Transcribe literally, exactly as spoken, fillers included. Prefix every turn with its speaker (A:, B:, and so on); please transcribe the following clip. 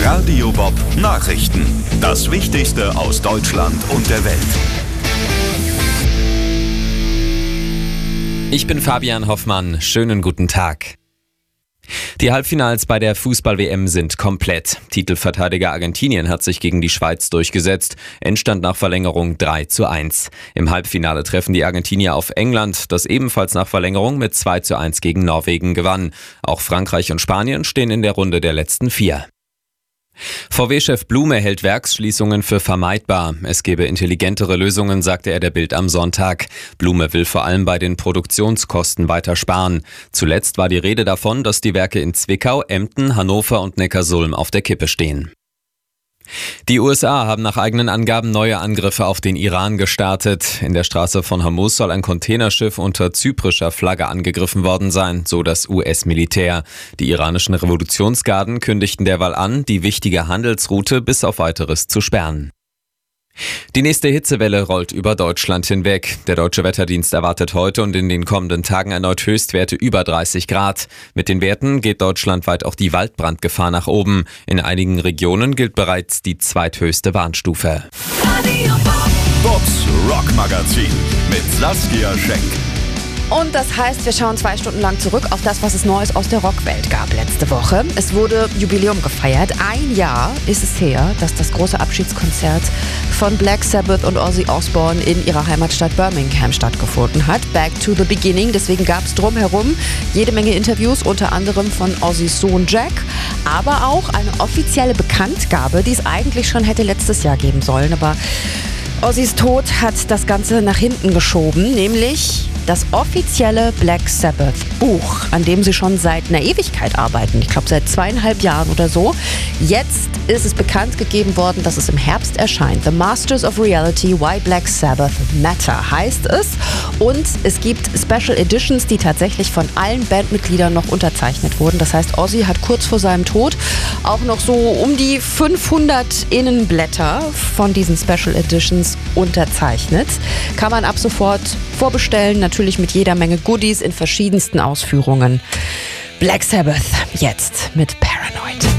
A: Radio Bob Nachrichten. Das Wichtigste aus Deutschland und der Welt.
B: Ich bin Fabian Hoffmann. Schönen guten Tag. Die Halbfinals bei der Fußball-W M sind komplett. Titelverteidiger Argentinien hat sich gegen die Schweiz durchgesetzt. Endstand nach Verlängerung drei zu eins. Im Halbfinale treffen die Argentinier auf England, das ebenfalls nach Verlängerung mit zwei zu eins gegen Norwegen gewann. Auch Frankreich und Spanien stehen in der Runde der letzten vier. V W-Chef Blume hält Werksschließungen für vermeidbar. Es gebe intelligentere Lösungen, sagte er der Bild am Sonntag. Blume will vor allem bei den Produktionskosten weiter sparen. Zuletzt war die Rede davon, dass die Werke in Zwickau, Emden, Hannover und Neckarsulm auf der Kippe stehen. Die U S A haben nach eigenen Angaben neue Angriffe auf den Iran gestartet. In der Straße von Hormuz soll ein Containerschiff unter zyprischer Flagge angegriffen worden sein, so das U S-Militär. Die iranischen Revolutionsgarden kündigten derweil an, die wichtige Handelsroute bis auf Weiteres zu sperren. Die nächste Hitzewelle rollt über Deutschland hinweg. Der Deutsche Wetterdienst erwartet heute und in den kommenden Tagen erneut Höchstwerte über dreißig Grad. Mit den Werten geht deutschlandweit auch die Waldbrandgefahr nach oben. In einigen Regionen gilt bereits die zweithöchste Warnstufe.
A: Bobs Rockmagazin mit Saskia Schenk.
C: Und das heißt, wir schauen zwei Stunden lang zurück auf das, was es Neues aus der Rockwelt gab letzte Woche. Es wurde Jubiläum gefeiert. Ein Jahr ist es her, dass das große Abschiedskonzert von Black Sabbath und Ozzy Osbourne in ihrer Heimatstadt Birmingham stattgefunden hat. Back to the beginning. Deswegen gab es drumherum jede Menge Interviews, unter anderem von Ozzys Sohn Jack, aber auch eine offizielle Bekanntgabe, die es eigentlich schon hätte letztes Jahr geben sollen. Aber Ozzys Tod hat das Ganze nach hinten geschoben, nämlich das offizielle Black Sabbath Buch, an dem sie schon seit einer Ewigkeit arbeiten. Ich glaube seit zweieinhalb Jahren oder so. Jetzt ist es bekannt gegeben worden, dass es im Herbst erscheint. The Masters of Reality, Why Black Sabbath Matter heißt es. Und es gibt Special Editions, die tatsächlich von allen Bandmitgliedern noch unterzeichnet wurden. Das heißt, Ozzy hat kurz vor seinem Tod auch noch so um die fünfhundert Innenblätter von diesen Special Editions unterzeichnet. Kann man ab sofort vorbestellen, natürlich mit jeder Menge Goodies in verschiedensten Ausführungen. Black Sabbath jetzt mit Paranoid.